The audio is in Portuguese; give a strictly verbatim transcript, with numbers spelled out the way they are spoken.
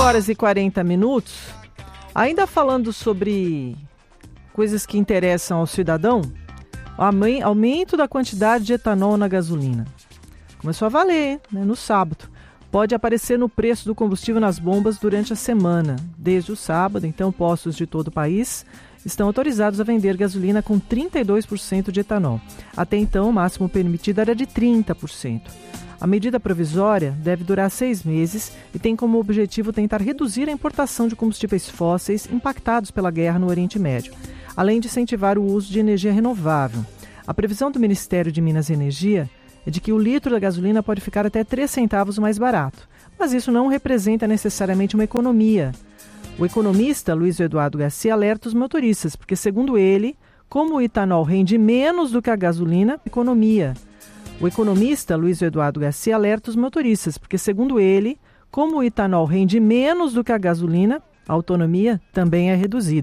horas e quarenta minutos. Ainda falando sobre coisas que interessam ao cidadão, aumento da quantidade de etanol na gasolina. Começou a valer, né, no sábado. Pode aparecer no preço do combustível nas bombas durante a semana. Desde o sábado, então, postos de todo o país estão autorizados a vender gasolina com trinta e dois por cento de etanol. Até então, o máximo permitido era de trinta por cento. A medida provisória deve durar seis meses e tem como objetivo tentar reduzir a importação de combustíveis fósseis impactados pela guerra no Oriente Médio, além de incentivar o uso de energia renovável. A previsão do Ministério de Minas e Energia é de que o litro da gasolina pode ficar até três centavos mais barato, mas isso não representa necessariamente uma economia. O economista Luiz Eduardo Garcia alerta os motoristas, porque, segundo ele, como o etanol rende menos do que a gasolina, economia. O economista Luiz Eduardo Garcia alerta os motoristas, porque, segundo ele, como o etanol rende menos do que a gasolina, a autonomia também é reduzida.